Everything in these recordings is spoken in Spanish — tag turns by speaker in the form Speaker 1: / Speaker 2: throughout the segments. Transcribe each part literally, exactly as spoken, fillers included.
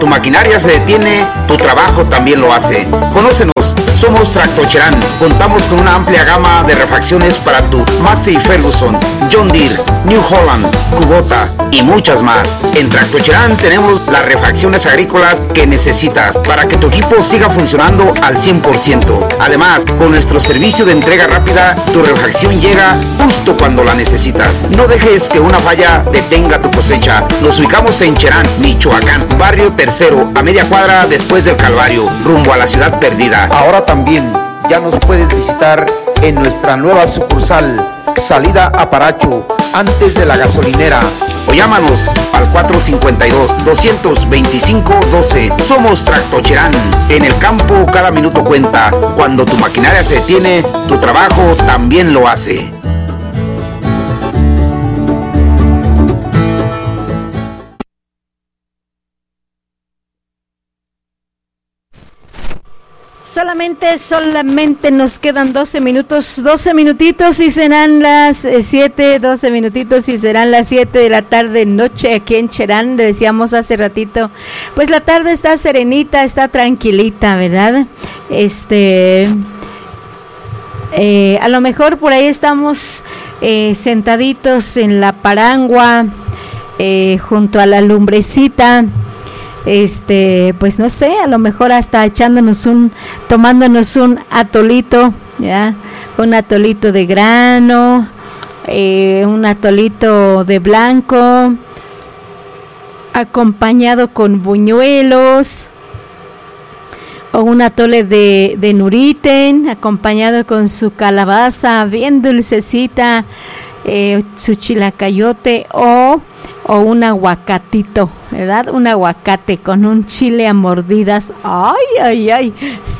Speaker 1: Tu maquinaria se detiene, tu trabajo también lo hace. Conócenos, somos Tractocherán. Contamos con una amplia gama de refacciones para tu Massey Ferguson, John Deere, New Holland, Kubota y muchas más. En Tractocherán tenemos las refacciones agrícolas que necesitas para que tu equipo siga funcionando al cien por ciento. Además, con nuestro servicio de entrega rápida, tu refacción llega justo cuando la necesitas. No dejes que una falla detenga tu cosecha. Nos ubicamos en Cherán, Michoacán, barrio Tercero, a media cuadra después del Calvario, rumbo a la ciudad perdida. Ahora también ya nos puedes visitar en nuestra nueva sucursal, salida a Paracho, antes de la gasolinera. O llámanos al cuatro cinco dos, dos dos cinco, uno dos. Somos Tractocherán. En el campo cada minuto cuenta. Cuando tu maquinaria se detiene, tu trabajo también lo hace.
Speaker 2: Solamente, solamente nos quedan doce minutos, doce minutitos y serán las siete, doce minutitos y serán las siete de la tarde, noche aquí en Cherán. Le decíamos hace ratito, pues la tarde está serenita, está tranquilita, ¿verdad? Este, eh, a lo mejor por ahí estamos eh, sentaditos en la parangua, eh, junto a la lumbrecita. Este, pues no sé, a lo mejor hasta echándonos un, tomándonos un atolito, ya, un atolito de grano, eh, un atolito de blanco, acompañado con buñuelos, o un atole de, de nuriten, acompañado con su calabaza bien dulcecita, eh, su chilacayote, o o un aguacatito, ¿verdad? Un aguacate con un chile a mordidas. Ay, ay, ay.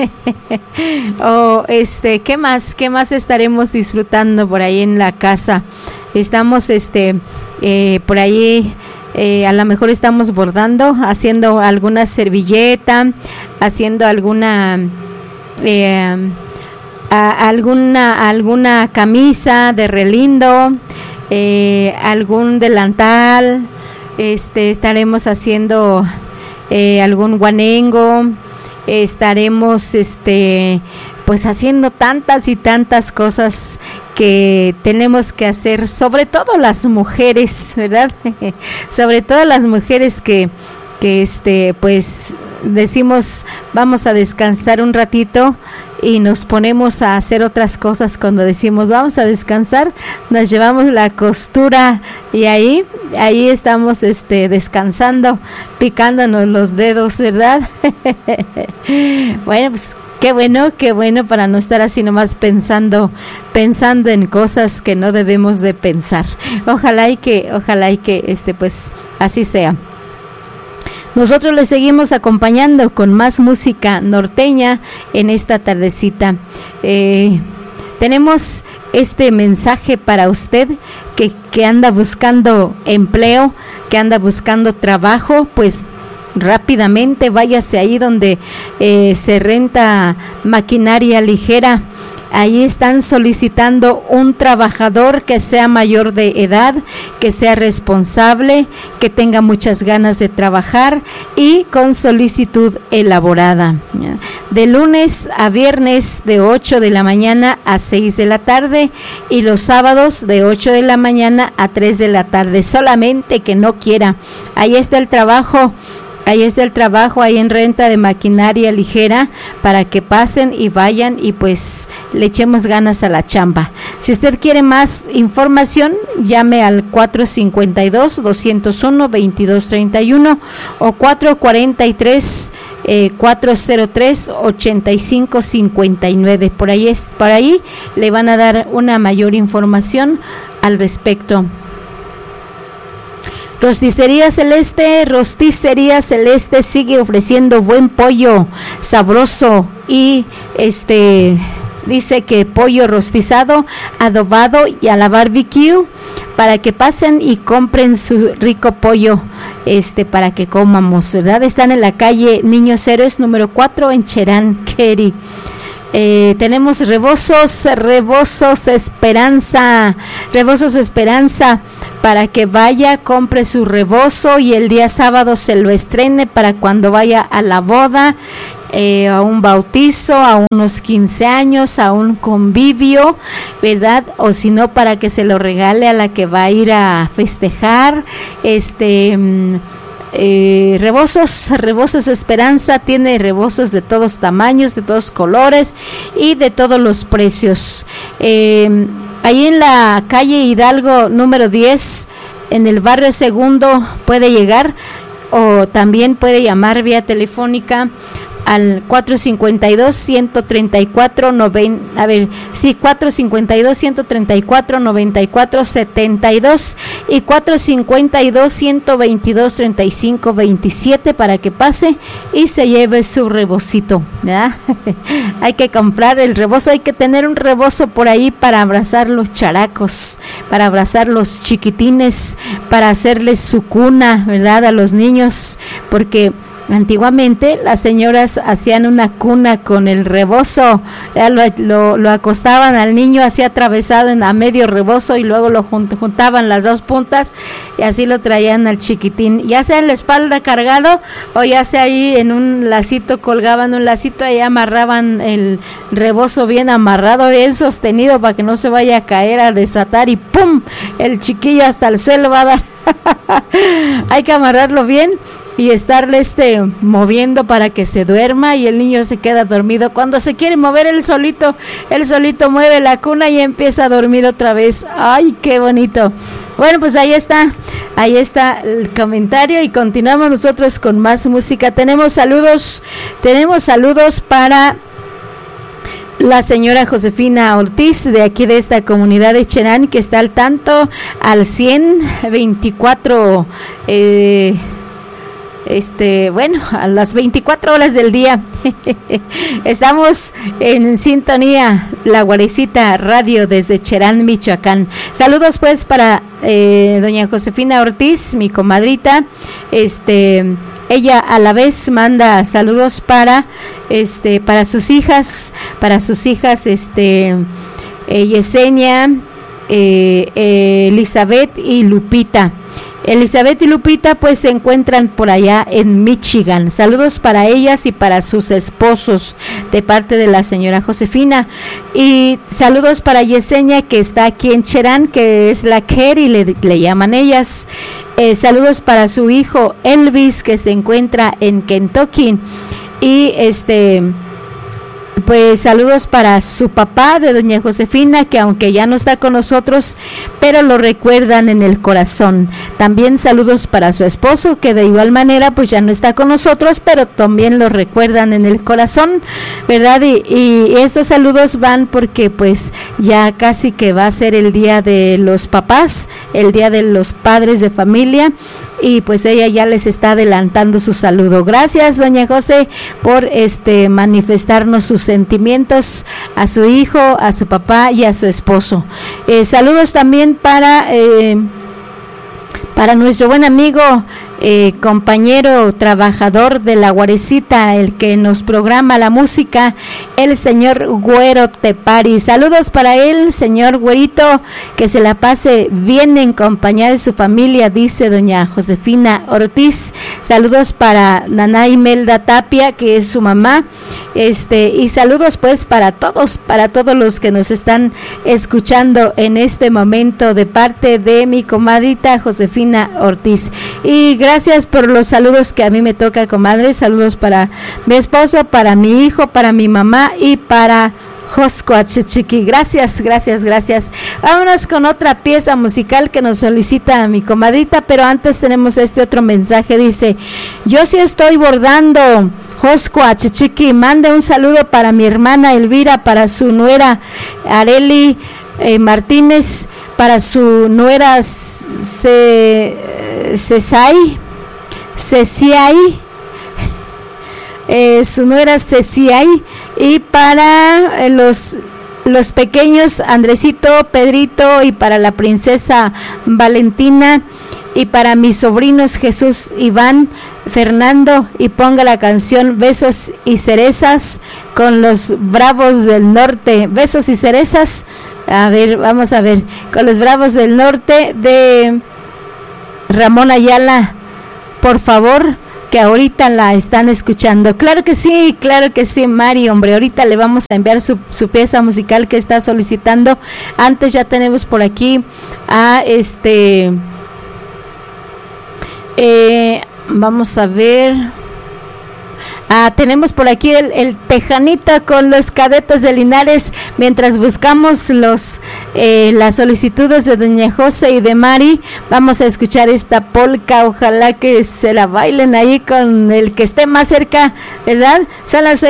Speaker 2: O este, ¿qué más? ¿Qué más estaremos disfrutando por ahí en la casa? Estamos este eh, por ahí eh, a lo mejor estamos bordando, haciendo alguna servilleta, haciendo alguna eh, a, alguna alguna camisa de relindo. Eh, algún delantal, este estaremos haciendo eh, algún guanengo, eh, estaremos este pues haciendo tantas y tantas cosas que tenemos que hacer, sobre todo las mujeres, ¿verdad? Sobre todo las mujeres que que este pues decimos vamos a descansar un ratito y nos ponemos a hacer otras cosas. Cuando decimos vamos a descansar, nos llevamos la costura y ahí ahí estamos este descansando, picándonos los dedos, ¿verdad? Bueno, pues qué bueno, qué bueno para no estar así nomás pensando pensando en cosas que no debemos de pensar. Ojalá y que ojalá y que este pues así sea. Nosotros les seguimos acompañando con más música norteña en esta tardecita. Eh, tenemos este mensaje para usted que, que anda buscando empleo, que anda buscando trabajo, pues rápidamente váyase ahí donde eh, se renta maquinaria ligera. Ahí están solicitando un trabajador que sea mayor de edad, que sea responsable, que tenga muchas ganas de trabajar y con solicitud elaborada. De lunes a viernes de ocho de la mañana a seis de la tarde y los sábados de ocho de la mañana a tres de la tarde. Solamente que no quiera. Ahí está el trabajo. Ahí está el trabajo, ahí en renta de maquinaria ligera, para que pasen y vayan y pues le echemos ganas a la chamba. Si usted quiere más información, llame al cuatro cinco dos, dos cero uno, veintidós treinta y uno o cuatro cuarenta y tres, eh, cuatro cero tres, ochenta y cinco cincuenta y nueve. Por ahí es, por ahí le van a dar una mayor información al respecto. Rosticería Celeste, Rosticería Celeste sigue ofreciendo buen pollo, sabroso y este dice que pollo rostizado, adobado y a la barbecue para que pasen y compren su rico pollo este para que comamos, ¿verdad? Están en la calle Niños Héroes número cuatro en Cherán, Keri. Eh, tenemos Rebozos, Rebozos Esperanza, Rebozos Esperanza para que vaya, compre su rebozo y el día sábado se lo estrene para cuando vaya a la boda, eh, a un bautizo, a unos quince años, a un convivio, ¿verdad? O si no, para que se lo regale a la que va a ir a festejar. Este... Eh, rebozos, rebozos Esperanza tiene rebozos de todos tamaños, de todos colores y de todos los precios. Eh, ahí en la calle Hidalgo número diez, en el barrio Segundo, puede llegar o también puede llamar vía telefónica al cuatro cinco dos, uno tres cuatro, nueve, a ver, sí, cuatro cinco dos, uno tres cuatro, nueve cuatro siete dos y cuatro cinco dos, uno dos dos, tres cinco dos siete para que pase y se lleve su rebocito, ¿verdad? Hay que comprar el rebozo, hay que tener un rebozo por ahí para abrazar los characos, para abrazar los chiquitines, para hacerles su cuna, ¿verdad? A los niños, porque antiguamente las señoras hacían una cuna con el rebozo, lo, lo, lo acostaban al niño así atravesado en, a medio rebozo y luego lo junt, juntaban las dos puntas y así lo traían al chiquitín, ya sea en la espalda cargado o ya sea ahí en un lacito, colgaban un lacito y amarraban el rebozo bien amarrado, bien sostenido para que no se vaya a caer, a desatar y ¡pum! El chiquillo hasta el suelo va a dar. Hay que amarrarlo bien y estarle este moviendo para que se duerma y el niño se queda dormido. Cuando se quiere mover él solito, él solito mueve la cuna y empieza a dormir otra vez. ¡Ay, qué bonito! Bueno, pues ahí está, ahí está el comentario y continuamos nosotros con más música. Tenemos saludos, tenemos saludos para la señora Josefina Ortiz de aquí de esta comunidad de Cherán, que está al tanto al cien veinticuatro eh, este bueno a las veinticuatro horas del día. Estamos en sintonía, La Guarecita Radio desde Cherán, Michoacán. Saludos pues para eh, doña Josefina Ortiz, mi comadrita. Este ella a la vez manda saludos para este para sus hijas, para sus hijas este eh, Yesenia, eh, eh, Elizabeth y Lupita. Elizabeth y Lupita pues se encuentran por allá en Michigan. Saludos para ellas y para sus esposos de parte de la señora Josefina. Y saludos para Yesenia, que está aquí en Cherán, que es la Kerry, le, le llaman ellas. Eh, saludos para su hijo Elvis, que se encuentra en Kentucky. Y este... pues saludos para su papá de doña Josefina, que aunque ya no está con nosotros, pero lo recuerdan en el corazón. También saludos para su esposo, que de igual manera pues ya no está con nosotros, pero también lo recuerdan en el corazón, ¿verdad? Y, y estos saludos van porque pues ya casi que va a ser el día de los papás, el día de los padres de familia, y pues ella ya les está adelantando su saludo. Gracias, doña José, por este manifestarnos sus sentimientos a su hijo, a su papá y a su esposo. Eh, saludos también para eh, para nuestro buen amigo, eh, compañero trabajador de La Guarecita, el que nos programa la música, el señor Güero Tepari. Saludos para él, señor Güerito, que se la pase bien en compañía de su familia, dice doña Josefina Ortiz. Saludos para Naná Imelda Tapia, que es su mamá, este y saludos pues para todos, para todos los que nos están escuchando en este momento de parte de mi comadrita Josefina Ortiz. Y gracias por los saludos que a mí me toca, comadre. Saludos para mi esposo, para mi hijo, para mi mamá y para Joscoachichiqui. Gracias, gracias, gracias. Vámonos con otra pieza musical que nos solicita mi comadrita, pero antes tenemos este otro mensaje. Dice: yo sí estoy bordando. Joscoachichiqui, manda un saludo para mi hermana Elvira, para su nuera Areli eh, Martínez, para su nuera Ce, Cesai, Ceciai, eh, su nuera Ceciai, y para eh, los los pequeños Andresito, Pedrito, y para la princesa Valentina, y para mis sobrinos Jesús, Iván, Fernando, y ponga la canción Besos y Cerezas con los Bravos del Norte. Besos y Cerezas A ver, vamos a ver, con los Bravos del Norte de Ramón Ayala, por favor, que ahorita la están escuchando. Claro que sí, claro que sí, Mari, hombre, ahorita le vamos a enviar su, su pieza musical que está solicitando. Antes ya tenemos por aquí a este, eh, vamos a ver, ah, tenemos por aquí el, el Tejanita con los Cadetes de Linares, mientras buscamos los eh, las solicitudes de doña José y de Mari. Vamos a escuchar esta polca, ojalá que se la bailen ahí con el que esté más cerca, ¿verdad? Son las